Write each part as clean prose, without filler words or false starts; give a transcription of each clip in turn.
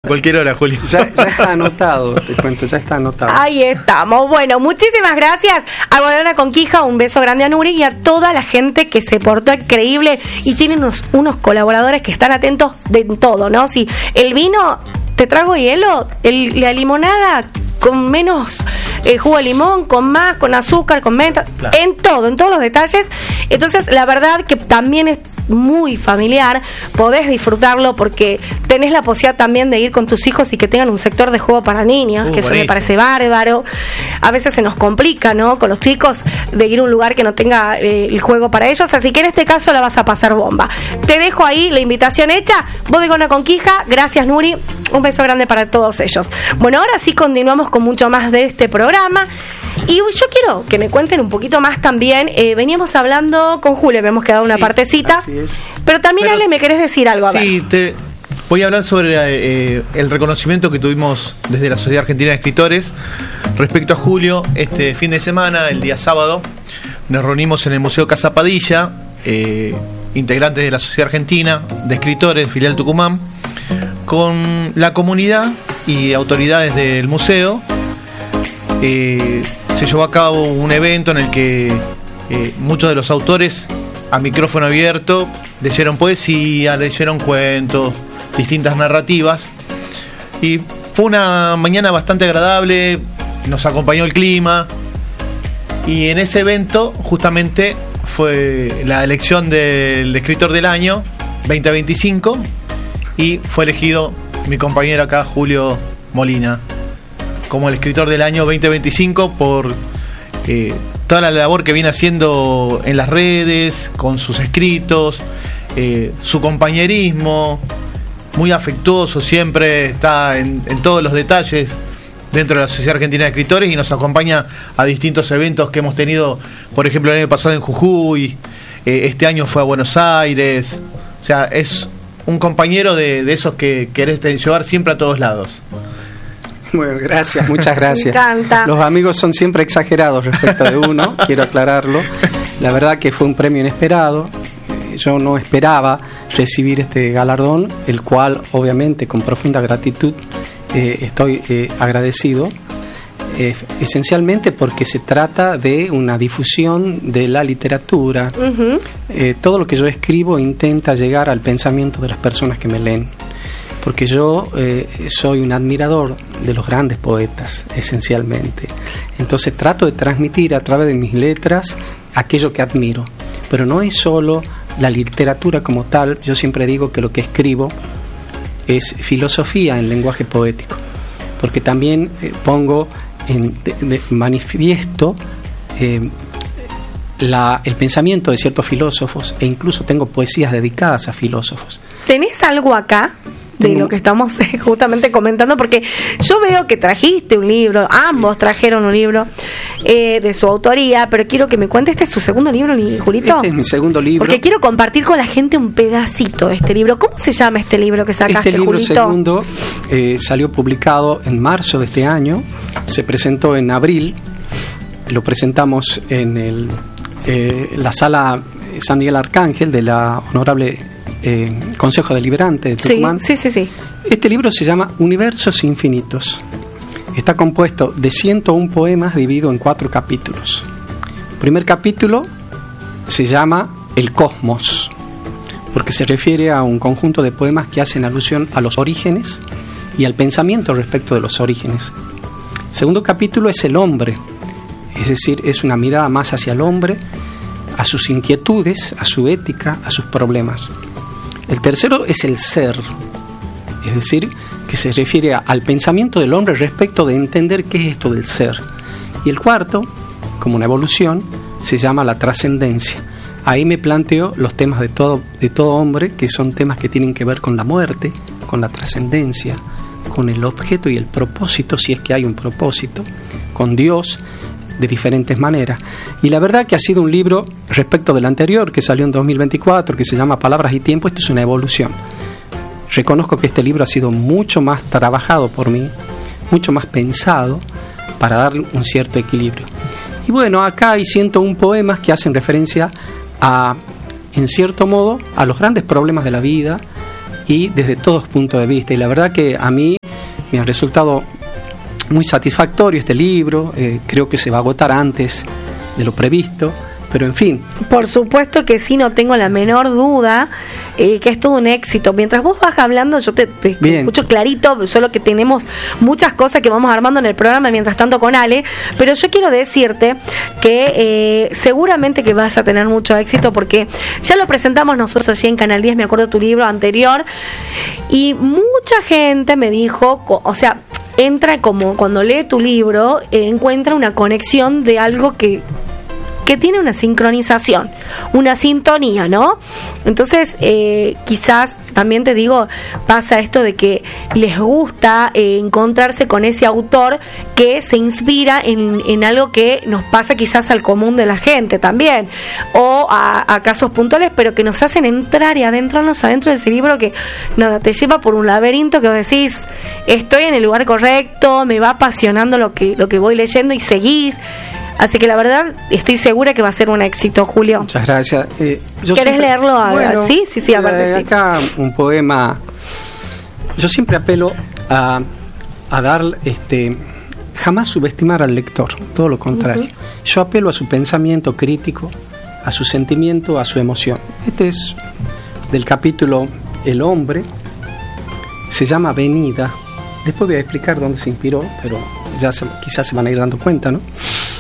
Cualquier hora, Julio. Ya está anotado, te cuento, ya está anotado. Ahí estamos. Bueno, muchísimas gracias a Guadalajara Conquija, un beso grande a Nuri y a toda la gente que se portó increíble y tienen unos colaboradores que están atentos de todo, ¿no? Si el vino, te trago hielo, la limonada con menos jugo de limón, con más, con azúcar, con menta, claro. En todos los detalles. Entonces, la verdad que también es muy familiar, podés disfrutarlo porque tenés la posibilidad también de ir con tus hijos y que tengan un sector de juego para niños, que eso me parece bárbaro. A veces se nos complica, ¿no?, con los chicos de ir a un lugar que no tenga el juego para ellos, así que en este caso la vas a pasar bomba. Te dejo ahí la invitación hecha, Bodegona Conquija, gracias Nuri, un beso grande para todos ellos. Bueno, ahora sí continuamos con mucho más de este programa y yo quiero que me cuenten un poquito más también. Veníamos hablando con Julio, habíamos quedado una partecita, pero también Ale, me querés decir algo. A ver. Voy a hablar sobre el reconocimiento que tuvimos desde la Sociedad Argentina de Escritores respecto a Julio. Este fin de semana, el día sábado, nos reunimos en el Museo Casa Padilla, integrantes de la Sociedad Argentina de Escritores, filial Tucumán, con la comunidad y autoridades del museo. Se llevó a cabo un evento en el que muchos de los autores, a micrófono abierto, leyeron poesía, leyeron cuentos, distintas narrativas, y fue una mañana bastante agradable, nos acompañó el clima, y en ese evento justamente fue la elección del escritor del año 2025 y fue elegido mi compañero acá, Julio Molina, como el escritor del año 2025 por toda la labor que viene haciendo en las redes, con sus escritos, su compañerismo, muy afectuoso, siempre está en todos los detalles dentro de la Sociedad Argentina de Escritores y nos acompaña a distintos eventos que hemos tenido, por ejemplo el año pasado en Jujuy, este año fue a Buenos Aires, o sea, es un compañero de esos que querés llevar siempre a todos lados. Bueno, gracias, muchas gracias. Me encanta. Los amigos son siempre exagerados respecto de uno, quiero aclararlo. La verdad que fue un premio inesperado. Yo no esperaba recibir este galardón, el cual obviamente con profunda gratitud estoy agradecido, esencialmente porque se trata de una difusión de la literatura. Todo lo que yo escribo intenta llegar al pensamiento de las personas que me leen, porque yo soy un admirador de los grandes poetas, esencialmente. Entonces trato de transmitir a través de mis letras aquello que admiro, pero no es solo la literatura como tal. Yo siempre digo que lo que escribo es filosofía en lenguaje poético, porque también pongo de manifiesto el pensamiento de ciertos filósofos, e incluso tengo poesías dedicadas a filósofos. ¿Tenés algo acá de lo que estamos justamente comentando? Porque yo veo que trajiste un libro, ambos trajeron un libro de su autoría, pero quiero que me cuentes, ¿este es tu segundo libro, Julito? Este es mi segundo libro. Porque quiero compartir con la gente un pedacito de este libro. ¿Cómo se llama este libro que sacaste, Este libro Julito? segundo salió publicado en marzo de este año, se presentó en abril, lo presentamos en la sala San Miguel Arcángel de la Honorable Consejo Deliberante de Tucumán. Sí. Este libro se llama Universos Infinitos. Está compuesto de 101 poemas dividido en 4 capítulos. El primer capítulo se llama El Cosmos, porque se refiere a un conjunto de poemas que hacen alusión a los orígenes y al pensamiento respecto de los orígenes. El segundo capítulo es El Hombre, es decir, es una mirada más hacia el hombre, a sus inquietudes, a su ética, a sus problemas. El tercero es El Ser, es decir, que se refiere al pensamiento del hombre respecto de entender qué es esto del ser. Y el cuarto, como una evolución, se llama La Trascendencia. Ahí me planteo los temas de todo hombre, que son temas que tienen que ver con la muerte, con la trascendencia, con el objeto y el propósito, si es que hay un propósito, con Dios, de diferentes maneras. Y la verdad que ha sido un libro, respecto del anterior que salió en 2024, que se llama Palabras y Tiempo, esto es una evolución. Reconozco que este libro ha sido mucho más trabajado por mí, mucho más pensado para darle un cierto equilibrio. Y bueno, acá hay 101 poemas que hacen referencia en cierto modo, a los grandes problemas de la vida y desde todos puntos de vista. Y la verdad que a mí me ha resultado muy satisfactorio este libro. Creo que se va a agotar antes de lo previsto, pero en fin. Por supuesto que sí, no tengo la menor duda que es todo un éxito. Mientras vos vas hablando, yo te escucho clarito, solo que tenemos muchas cosas que vamos armando en el programa mientras tanto con Ale, pero yo quiero decirte que seguramente que vas a tener mucho éxito, porque ya lo presentamos nosotros allí en Canal 10, me acuerdo tu libro anterior, y mucha gente me dijo, o sea, entra como cuando lee tu libro, encuentra una conexión de algo que tiene una sincronización, una sintonía, ¿no? Entonces, quizás también te digo, pasa esto de que les gusta encontrarse con ese autor que se inspira en algo que nos pasa quizás al común de la gente también, o a casos puntuales, pero que nos hacen entrar y adentrarnos adentro de ese libro que nada, te lleva por un laberinto que vos decís, estoy en el lugar correcto, me va apasionando lo que voy leyendo y seguís. Así que la verdad estoy segura que va a ser un éxito, Julio. Muchas gracias. ¿Querés leerlo ahora? Bueno, sí, aparte sí. Acá un poema. Yo siempre apelo a dar, jamás subestimar al lector, todo lo contrario. Uh-huh. Yo apelo a su pensamiento crítico, a su sentimiento, a su emoción. Este es del capítulo El hombre, se llama Venida. Después voy a explicar dónde se inspiró, pero quizás se van a ir dando cuenta, ¿no?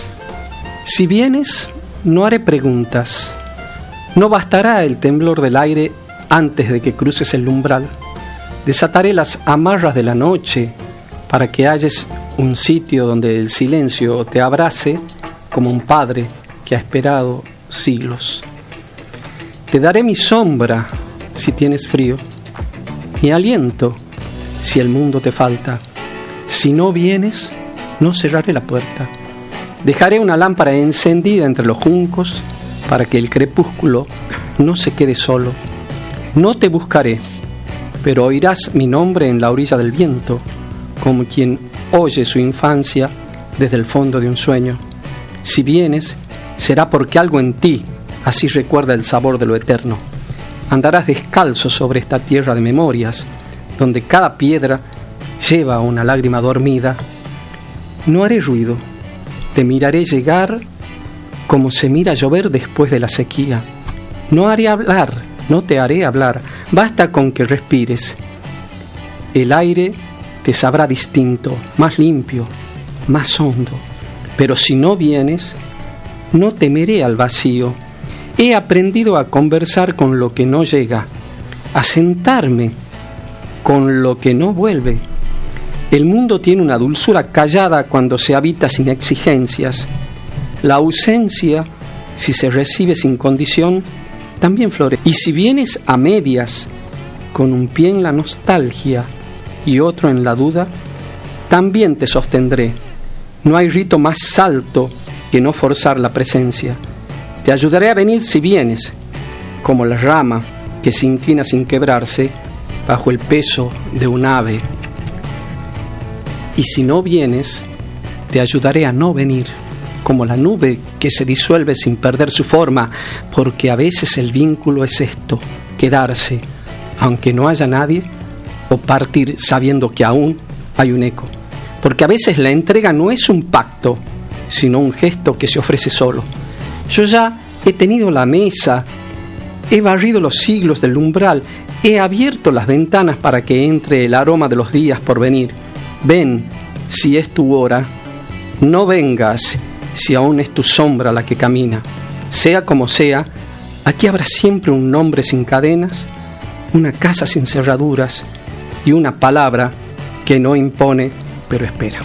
Si vienes, no haré preguntas. No bastará el temblor del aire antes de que cruces el umbral. Desataré las amarras de la noche para que halles un sitio donde el silencio te abrace como un padre que ha esperado siglos. Te daré mi sombra si tienes frío, mi aliento si el mundo te falta. Si no vienes, no cerraré la puerta. Dejaré una lámpara encendida entre los juncos para que el crepúsculo no se quede solo. No te buscaré, pero oirás mi nombre en la orilla del viento, como quien oye su infancia desde el fondo de un sueño. Si vienes, será porque algo en ti así recuerda el sabor de lo eterno. Andarás descalzo sobre esta tierra de memorias, donde cada piedra lleva una lágrima dormida. No haré ruido. Te miraré llegar como se mira llover después de la sequía. No te haré hablar, basta con que respires. El aire te sabrá distinto, más limpio, más hondo. Pero si no vienes, no temeré al vacío. He aprendido a conversar con lo que no llega, a sentarme con lo que no vuelve. El mundo tiene una dulzura callada cuando se habita sin exigencias. La ausencia, si se recibe sin condición, también florece. Y si vienes a medias, con un pie en la nostalgia y otro en la duda, también te sostendré. No hay rito más alto que no forzar la presencia. Te ayudaré a venir si vienes, como la rama que se inclina sin quebrarse bajo el peso de un ave. Y si no vienes, te ayudaré a no venir, como la nube que se disuelve sin perder su forma, porque a veces el vínculo es esto, quedarse, aunque no haya nadie, o partir sabiendo que aún hay un eco. Porque a veces la entrega no es un pacto, sino un gesto que se ofrece solo. Yo ya he tenido la mesa, he barrido los siglos del umbral, he abierto las ventanas para que entre el aroma de los días por venir. Ven, si es tu hora, no vengas, si aún es tu sombra la que camina. Sea como sea, aquí habrá siempre un nombre sin cadenas, una casa sin cerraduras y una palabra que no impone, pero espera.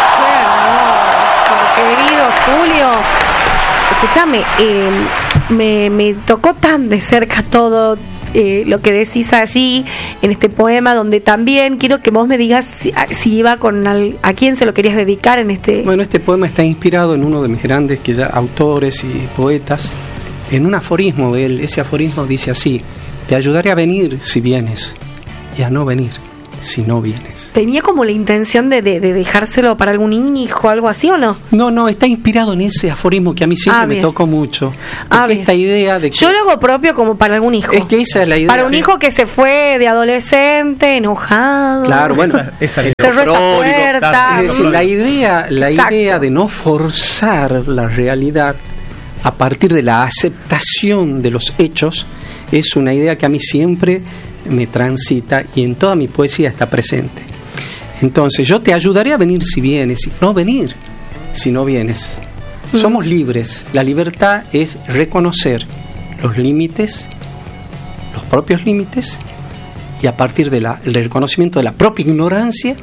Querido Julio, escúchame, me tocó tan de cerca todo lo que decís allí en este poema, donde también quiero que vos me digas si iba con a quién se lo querías dedicar en este. Bueno, este poema está inspirado en uno de mis grandes autores y poetas, en un aforismo de él. Ese aforismo dice así: te ayudaré a venir si vienes y a no venir. si no vienes. ¿Tenía como la intención de dejárselo para algún hijo, algo así o no? No, está inspirado en ese aforismo que a mí siempre me tocó mucho. Esta idea de que... Yo lo hago propio como para algún hijo. Es que esa es la idea. Para un hijo que se fue de adolescente, enojado. Claro, bueno. Cerró esa puerta. Es decir, la idea de no forzar la realidad a partir de la aceptación de los hechos es una idea que a mí siempre me transita y en toda mi poesía está presente. Entonces yo te ayudaré a venir si vienes, no venir si no vienes. Somos libres. La libertad es reconocer los límites, los propios límites, y a partir del reconocimiento de la propia ignorancia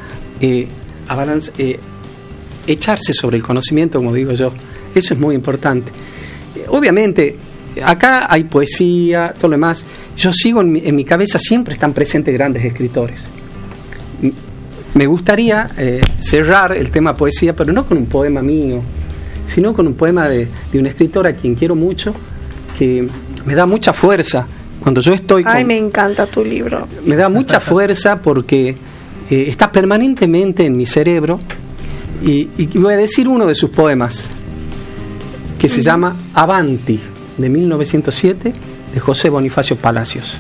echarse sobre el conocimiento, como digo yo. Eso es muy importante. Obviamente acá hay poesía, todo lo demás. Yo sigo en mi cabeza, siempre están presentes grandes escritores. Me gustaría cerrar el tema poesía, pero no con un poema mío, sino con un poema de una escritora a quien quiero mucho, que me da mucha fuerza cuando yo estoy Ay, me encanta tu libro. Me da mucha fuerza porque está permanentemente en mi cerebro, y voy a decir uno de sus poemas que se llama Avanti, de 1907, de José Bonifacio Palacios.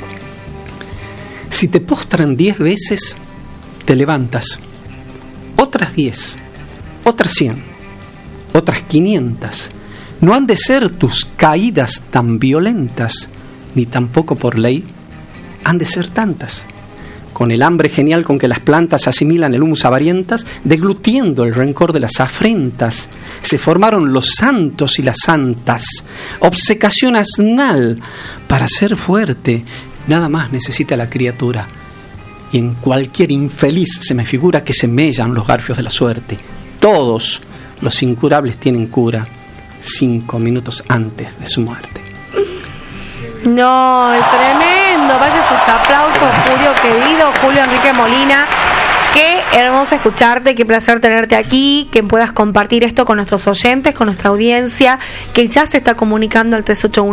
Si te postran 10 veces, te levantas. Otras 10, otras 100, otras 500. No han de ser tus caídas tan violentas, ni tampoco por ley han de ser tantas. Con el hambre genial con que las plantas asimilan el humus avarientas, deglutiendo el rencor de las afrentas, se formaron los santos y las santas. Obcecación asnal para ser fuerte, nada más necesita la criatura. Y en cualquier infeliz se me figura que se mellan los garfios de la suerte. Todos los incurables tienen cura 5 minutos antes de su muerte. No, es tremendo. Vaya sus aplausos, Julio querido, Julio Enrique Molina. Qué hermoso escucharte, qué placer tenerte aquí, que puedas compartir esto con nuestros oyentes, con nuestra audiencia, que ya se está comunicando al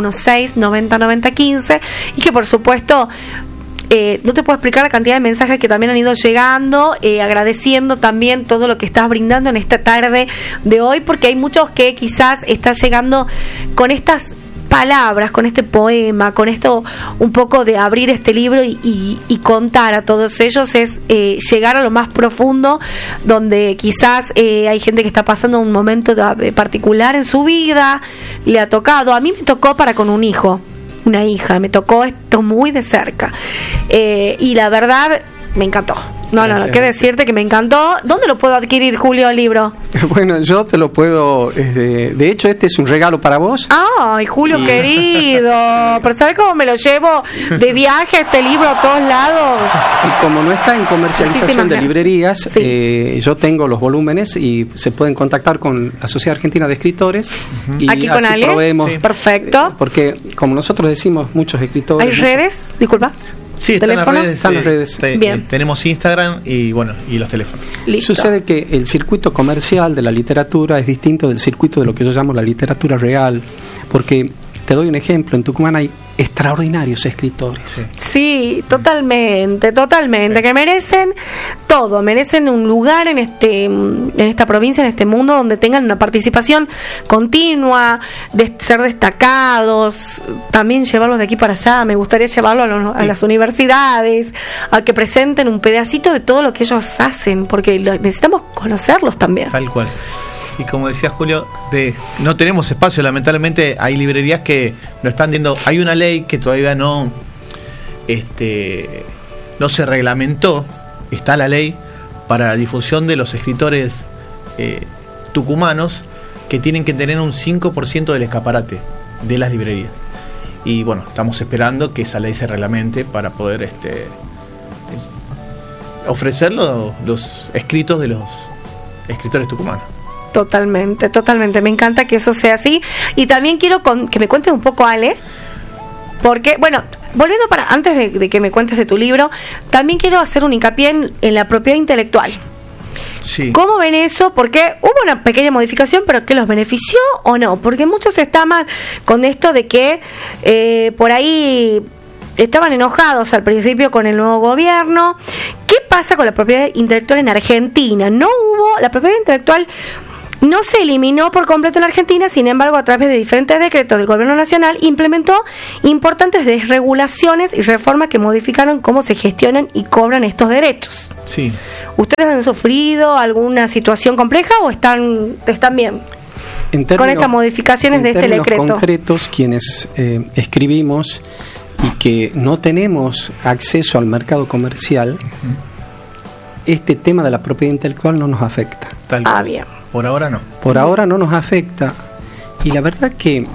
3816-909015 y que por supuesto... no te puedo explicar la cantidad de mensajes que también han ido llegando, agradeciendo también todo lo que estás brindando en esta tarde de hoy, porque hay muchos que quizás están llegando con estas palabras, con este poema, con esto un poco de abrir este libro y contar a todos ellos, es llegar a lo más profundo, donde quizás hay gente que está pasando un momento particular en su vida, le ha tocado, a mí me tocó para con un hijo, una hija, me tocó esto muy de cerca, y la verdad me encantó. No, qué decirte que me encantó. ¿Dónde lo puedo adquirir, Julio, el libro? Bueno, yo te lo puedo... de hecho, este es un regalo para vos. Ay, Julio querido. Pero ¿sabes cómo me lo llevo de viaje este libro a todos lados? Y como no está en comercialización de librerías, sí. Yo tengo los volúmenes y se pueden contactar con la Sociedad Argentina de Escritores. Y aquí con Ale. Proveemos, sí. Perfecto. Porque, como nosotros decimos, muchos escritores... ¿Hay redes? Disculpa. Sí, están las redes. Están las redes. Bien. Tenemos Instagram y los teléfonos. Listo. Sucede que el circuito comercial de la literatura es distinto del circuito de lo que yo llamo la literatura real, porque te doy un ejemplo, en Tucumán hay extraordinarios escritores. Sí, totalmente, que merecen todo, merecen un lugar en esta provincia, en este mundo, donde tengan una participación continua, de ser destacados, también llevarlos de aquí para allá. Me gustaría llevarlos a las universidades, a que presenten un pedacito de todo lo que ellos hacen, porque necesitamos conocerlos también. Tal cual. Y como decía Julio, no tenemos espacio, lamentablemente hay librerías que no están viendo. Hay una ley que todavía no se reglamentó, está la ley para la difusión de los escritores tucumanos, que tienen que tener un 5% del escaparate de las librerías. Y bueno, estamos esperando que esa ley se reglamente para poder ofrecer los escritos de los escritores tucumanos. Totalmente, me encanta que eso sea así. Y también quiero que me cuentes un poco, Ale, porque, bueno, volviendo antes de que me cuentes de tu libro, también quiero hacer un hincapié en la propiedad intelectual. Sí. ¿Cómo ven eso? Porque hubo una pequeña modificación, pero ¿que los benefició o no? Porque muchos están con esto de que por ahí estaban enojados al principio con el nuevo gobierno. ¿Qué pasa con la propiedad intelectual en Argentina? La propiedad intelectual no se eliminó por completo en Argentina, sin embargo, a través de diferentes decretos del gobierno nacional, implementó importantes desregulaciones y reformas que modificaron cómo se gestionan y cobran estos derechos. Sí. ¿Ustedes han sufrido alguna situación compleja o están bien con estas modificaciones de este decreto? En concretos, quienes escribimos y que no tenemos acceso al mercado comercial, este tema de la propiedad intelectual no nos afecta. Bien. Por ahora no. Por ahora no nos afecta. Y la verdad que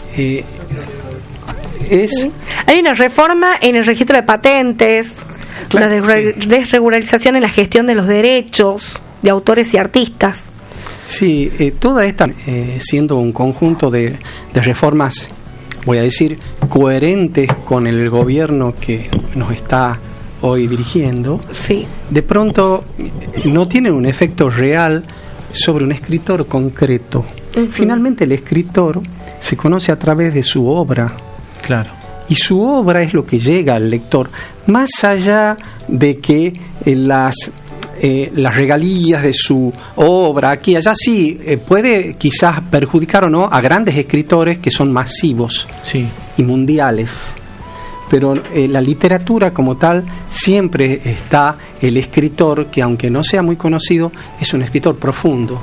Sí. Hay una reforma en el registro de patentes, Claro, la desregularización en la gestión de los derechos de autores y artistas. Sí, toda esta siendo un conjunto de reformas, voy a decir, coherentes con el gobierno que nos está hoy dirigiendo, Sí. de pronto no tienen un efecto real sobre un escritor concreto. Finalmente el escritor se conoce a través de su obra. Claro. Y su obra es lo que llega al lector, más allá de que las regalías de su obra, aquí y allá, sí, puede quizás perjudicar o no a grandes escritores que son masivos, Sí. y mundiales. Pero la literatura como tal, siempre está el escritor que, aunque no sea muy conocido, es un escritor profundo.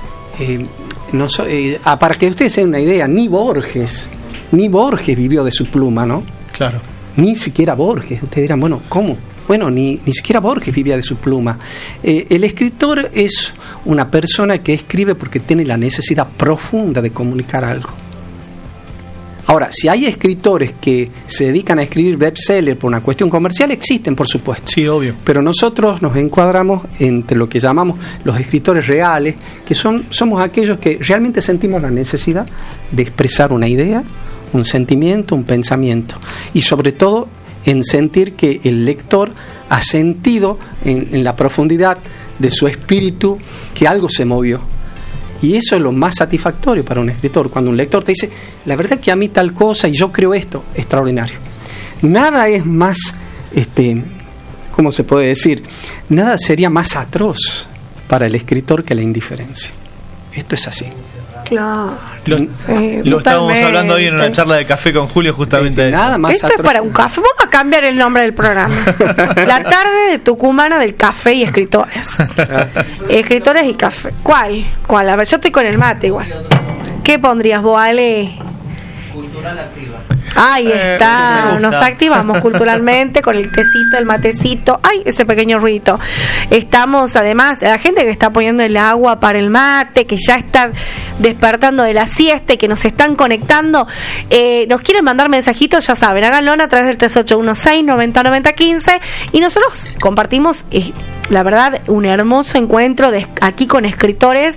Para que ustedes se den una idea, ni Borges vivió de su pluma, ¿no? Claro. Ni siquiera Borges. Ustedes dirán, bueno, ¿cómo? Bueno, ni siquiera Borges vivía de su pluma. El escritor es una persona que escribe porque tiene la necesidad profunda de comunicar algo. Ahora, si hay escritores que se dedican a escribir bestseller por una cuestión comercial, existen, por supuesto. Sí, obvio. Pero nosotros nos encuadramos entre lo que llamamos los escritores reales, que somos aquellos que realmente sentimos la necesidad de expresar una idea, un sentimiento, un pensamiento, y sobre todo en sentir que el lector ha sentido en la profundidad de su espíritu que algo se movió. Y eso es lo más satisfactorio para un escritor, cuando un lector te dice, la verdad que a mí tal cosa y yo creo esto, extraordinario. Nada es más, ¿cómo se puede decir? Nada sería más atroz para el escritor que la indiferencia. Esto es así. Claro. Lo estábamos hablando hoy en una charla de café con Julio, justamente. Nada más Esto es para un café. Vamos a cambiar el nombre del programa. La tarde de tucumana del café y escritores. Escritores y café. ¿Cuál? A ver, yo estoy con el mate igual. ¿Qué pondrías vos, Ale? Cultural activa. Ahí está, nos activamos culturalmente con el tecito, el matecito, ay, ese pequeño ruido. Estamos, además, la gente que está poniendo el agua para el mate, que ya está despertando de la siesta y que nos están conectando, nos quieren mandar mensajitos, ya saben, háganlo a través del 3816-909015 y nosotros compartimos, la verdad, un hermoso encuentro aquí con escritores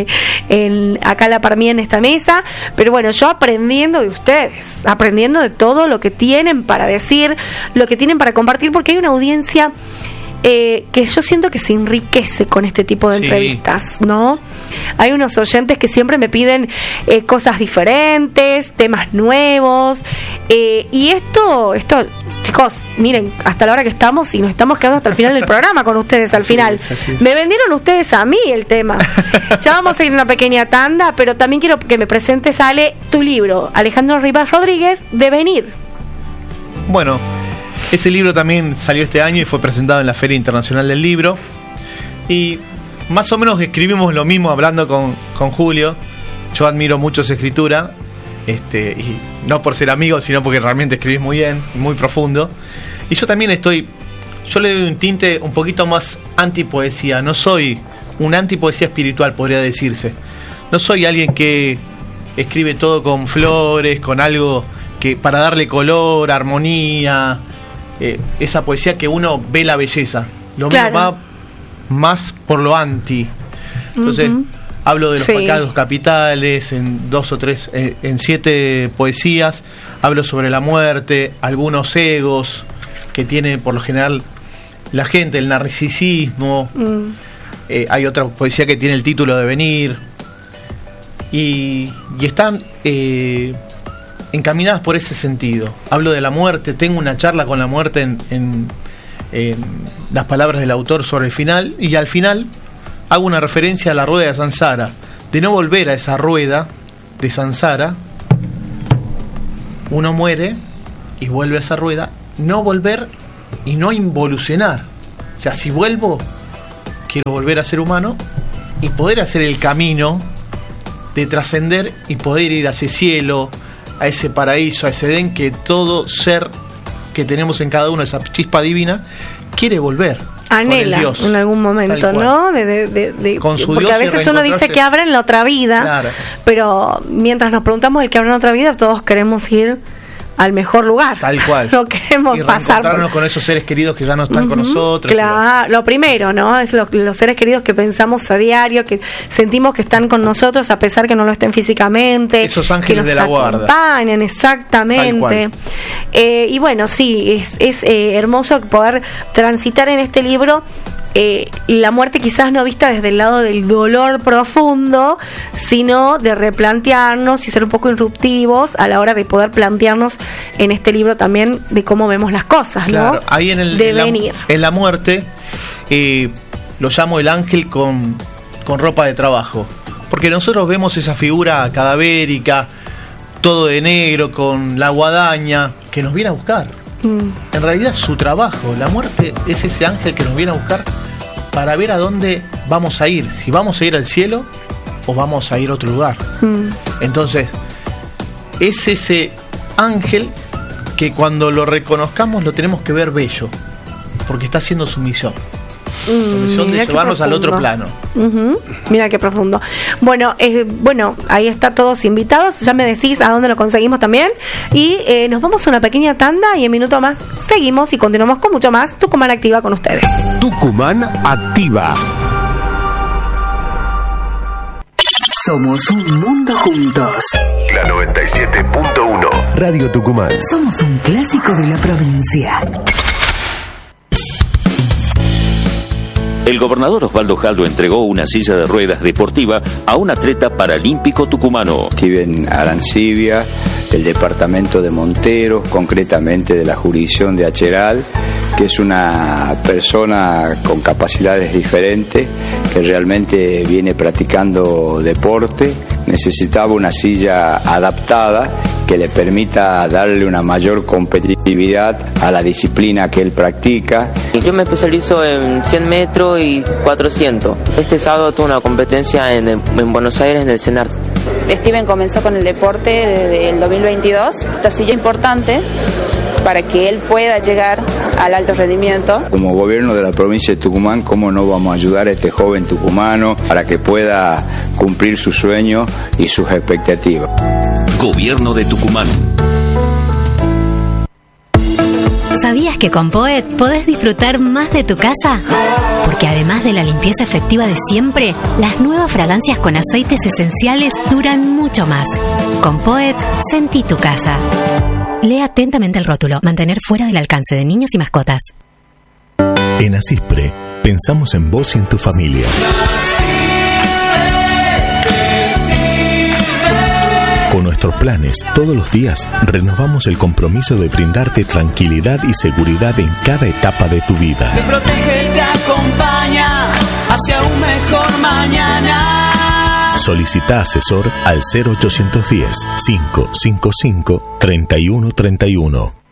acá la para mí en esta mesa, pero bueno, yo aprendiendo de ustedes, aprendiendo de todo lo que tienen para decir, lo que tienen para compartir, porque hay una audiencia que yo siento que se enriquece con este tipo de entrevistas, ¿no? Hay unos oyentes que siempre me piden cosas diferentes, temas nuevos, y esto, chicos, miren, hasta la hora que estamos y nos estamos quedando hasta el final del programa con ustedes al final. Así es. Me vendieron ustedes a mí el tema. Ya vamos a ir a una pequeña tanda, pero también quiero que me presentes, Ale, tu libro, Alejandro Rivas Rodríguez, Devenir. Bueno, ese libro también salió este año y fue presentado en la Feria Internacional del Libro. Y más o menos escribimos lo mismo hablando con Julio. Yo admiro mucho su escritura. Y no por ser amigo, sino porque realmente escribís muy bien, muy profundo. Y yo también yo le doy un tinte un poquito más antipoesía. No soy un antipoesía espiritual, podría decirse. No soy alguien que escribe todo con flores, con algo que para darle color, armonía, esa poesía que uno ve la belleza. Lo mío va más por lo anti. Entonces, hablo de los pecados capitales en 2 o 3, en 7 poesías. Hablo sobre la muerte, algunos egos que tiene por lo general la gente, el narcisismo. Hay otra poesía que tiene el título Devenir. Y están encaminadas por ese sentido. Hablo de la muerte, tengo una charla con la muerte en las palabras del autor sobre el final, y al final hago una referencia a la rueda de Sansara, de no volver a esa rueda de Sansara. Uno muere y vuelve a esa rueda, no volver y no involucionar. O sea, si vuelvo, quiero volver a ser humano y poder hacer el camino de trascender y poder ir a ese cielo, a ese paraíso, a ese Edén que todo ser que tenemos en cada uno, esa chispa divina, quiere volver. Anhela en algún momento, ¿no? Con su porque Dios, a veces uno dice que abre en la otra vida, claro, pero mientras nos preguntamos el que abre en la otra vida, todos queremos ir al mejor lugar. Tal cual. No queremos pasar con esos seres queridos que ya no están con nosotros. Claro, lo primero, ¿no? Es los seres queridos que pensamos a diario, que sentimos que están con nosotros a pesar que no lo estén físicamente. Esos ángeles que nos de la guarda. acompañan, exactamente. Y bueno, sí, es hermoso poder transitar en este libro la muerte quizás no vista desde el lado del dolor profundo, sino de replantearnos y ser un poco irruptivos a la hora de poder plantearnos en este libro también de cómo vemos las cosas, claro, ¿no? Ahí en la muerte lo llamo el ángel con ropa de trabajo, porque nosotros vemos esa figura cadavérica, todo de negro, con la guadaña, que nos viene a buscar. En realidad es su trabajo. La muerte es ese ángel que nos viene a buscar para ver a dónde vamos a ir, si vamos a ir al cielo o vamos a ir a otro lugar. Entonces es ese ángel que cuando lo reconozcamos lo tenemos que ver bello, porque está haciendo su misión. Su misión de llevarnos al otro plano. Mira qué profundo. Bueno, ahí está, todos invitados. Ya me decís a dónde lo conseguimos también. Y nos vamos a una pequeña tanda y en minuto más seguimos y continuamos con mucho más Tucumán Activa con ustedes. Tucumán Activa. Somos un mundo juntos. La 97.1 Radio Tucumán. Somos un clásico de la provincia. El gobernador Osvaldo Jaldo entregó una silla de ruedas deportiva a un atleta paralímpico tucumano. Steven Arancibia, del departamento de Monteros, concretamente de la jurisdicción de Acheral, que es una persona con capacidades diferentes, que realmente viene practicando deporte. Necesitaba una silla adaptada que le permita darle una mayor competitividad a la disciplina que él practica. Yo me especializo en 100 metros y 400. Este sábado tuve una competencia en Buenos Aires en el CENAR. Steven comenzó con el deporte desde el 2022. Esta silla es importante para que él pueda llegar al alto rendimiento. Como gobierno de la provincia de Tucumán, ¿cómo no vamos a ayudar a este joven tucumano para que pueda cumplir sus sueños y sus expectativas? Gobierno de Tucumán. ¿Sabías que con Poet podés disfrutar más de tu casa? Porque además de la limpieza efectiva de siempre, las nuevas fragancias con aceites esenciales duran mucho más. Con Poet, sentí tu casa. Lee atentamente el rótulo. Mantener fuera del alcance de niños y mascotas. En Asispre, pensamos en vos y en tu familia. Con nuestros planes, todos los días, renovamos el compromiso de brindarte tranquilidad y seguridad en cada etapa de tu vida. Te protege y te acompaña hacia un mejor mañana. Solicita asesor al 0810 555 3131.